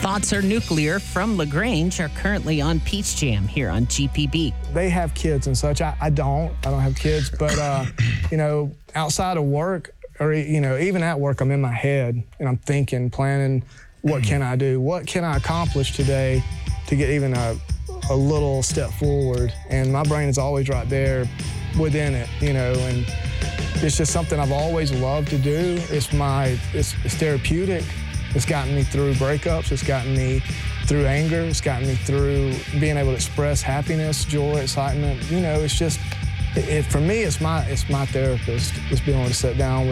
Thoughts Are Nuclear from LaGrange are currently on Peach Jam here on GPB. They have kids and such. I don't have kids, but outside of work or even at work, I'm in my head and I'm thinking, planning, what can I do? What can I accomplish today to get even a little step forward? And my brain is always right there within it, and it's just something I've always loved to do. It's therapeutic. It's gotten me through breakups. It's gotten me through anger. It's gotten me through being able to express happiness, joy, excitement. It's just, for me, it's my therapist. Just being able to sit down